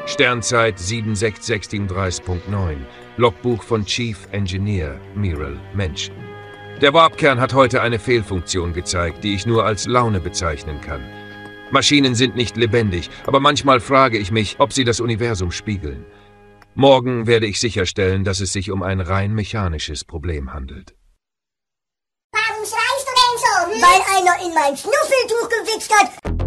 Sternzeit 76637.9. Logbuch von Chief Engineer Miral Mensch. Der Warpkern hat heute eine Fehlfunktion gezeigt, die ich nur als Laune bezeichnen kann. Maschinen sind nicht lebendig, aber manchmal frage ich mich, ob sie das Universum spiegeln. Morgen werde ich sicherstellen, dass es sich um ein rein mechanisches Problem handelt. Warum schreist du denn so? Weil einer in mein Schnuffeltuch gewichst hat.